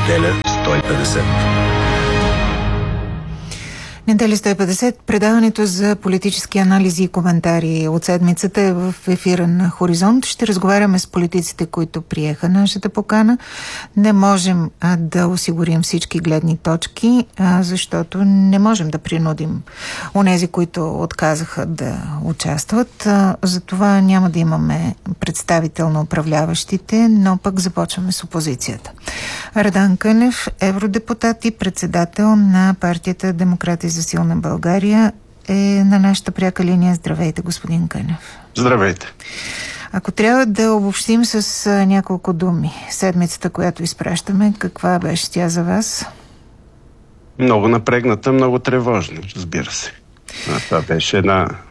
Неделя 150. Неделя 150. Предаването за политически анализи и коментари от седмицата е в ефира на Хоризонт. Ще разговаряме с политиците, които приеха нашата покана. Не можем да осигурим всички гледни точки, защото не можем да принудим онези, които отказаха да участват. Затова няма да имаме представител на управляващите, но пък започваме с опозицията. Радан Кънев, евродепутат и председател на партията Демократи за силна България, е на нашата пряка линия. Здравейте, господин Кънев. Здравейте. Ако трябва да обобщим с няколко думи седмицата, която изпращаме, каква беше тя за вас? Много напрегната, много тревожна, разбира се. Това беше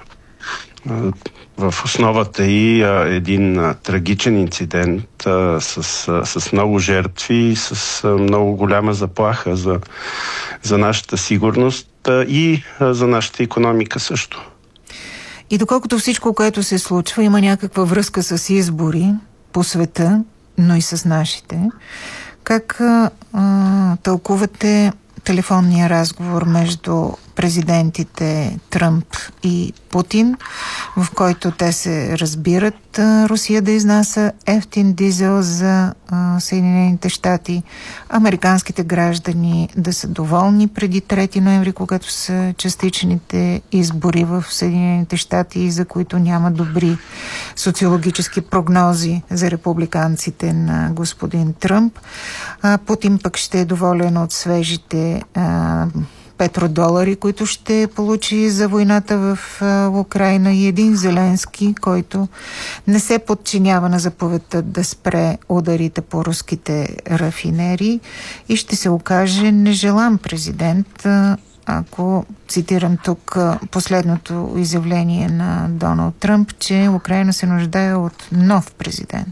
в основата и един трагичен инцидент с много жертви, с много голяма заплаха за нашата сигурност и за нашата икономика също. И доколкото всичко, което се случва, има някаква връзка с избори по света, но и с нашите, как тълкувате телефонния разговор между президентите Тръмп и Путин, в който те се разбират Русия да изнася евтин дизел за Съединените щати, американските граждани да са доволни преди 3 ноември, когато са частичните избори в Съединените щати, за които няма добри социологически прогнози за републиканците на господин Тръмп. Путин пък ще е доволен от свежите петродолари, които ще получи за войната в Украйна, и един Зеленски, който не се подчинява на заповедта да спре ударите по руските рафинерии и ще се окаже нежелан президент, ако цитирам тук последното изявление на Доналд Тръмп, че Украйна се нуждае от нов президент.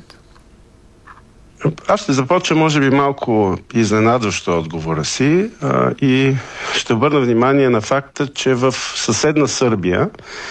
Аз ще започна, може би, малко изненадващо отговора си и ще обърна внимание на факта, че в съседна Сърбия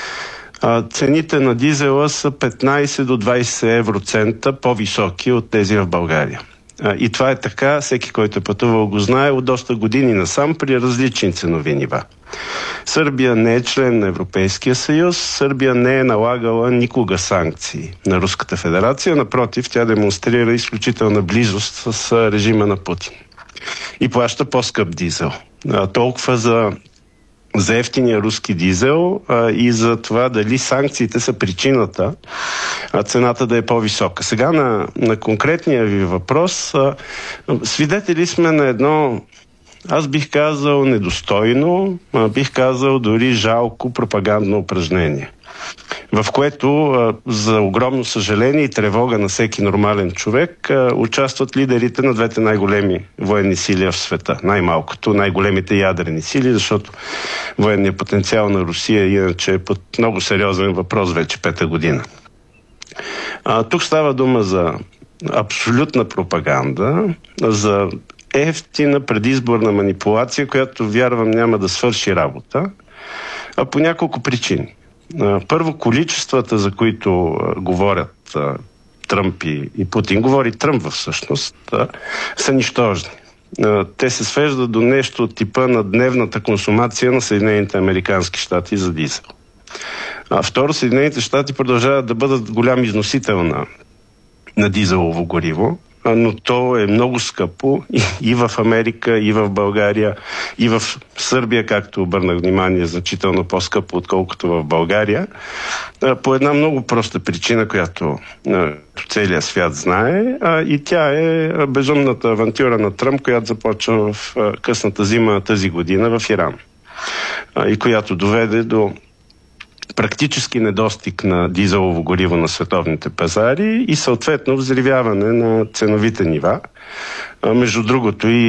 цените на дизела са 15 до 20 евроцента по-високи от тези в България. И това е така, всеки, който е пътувал, го знае от доста години насам при различни ценови нива. Сърбия не е член на Европейския съюз, Сърбия не е налагала никога санкции на Руската федерация, напротив, тя демонстрира изключителна близост с режима на Путин. И плаща по-скъп дизел. Толкова за ефтиния руски дизел и за това дали санкциите са причината цената да е по-висока. Сега на конкретния ви въпрос, свидетели сме на едно, аз бих казал, недостойно, бих казал дори жалко пропагандно упражнение, в което за огромно съжаление и тревога на всеки нормален човек участват лидерите на двете най-големи военни сили в света. Най-малкото, най-големите ядрени сили, защото военният потенциал на Русия иначе е под много сериозен въпрос вече 5-та година. Тук става дума за абсолютна пропаганда, за ефтина предизборна манипулация, която, вярвам, няма да свърши работа, по няколко причини. Първо, количествата, за които говорят Тръмп и Путин, говори Тръмп всъщност, са нищожни. Те се свеждат до нещо от типа на дневната консумация на Съединените американски щати за дизел. Второ, Съединените щати продължават да бъдат голям износител на дизелово гориво, но то е много скъпо и в Америка, и в България, и в Сърбия, както обърнах внимание, значително по-скъпо, отколкото в България, по една много проста причина, която целият свят знае, и тя е безумната авантюра на Тръмп, която започва в късната зима на тази година в Иран, и която доведе до практически недостиг на дизелово гориво на световните пазари и съответно взривяване на ценовите нива. Между другото и